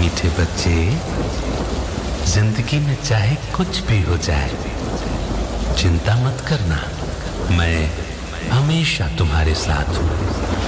मीठे बच्चे, जिंदगी में चाहे कुछ भी हो जाए, चिंता मत करना, मैं हमेशा तुम्हारे साथ हूं।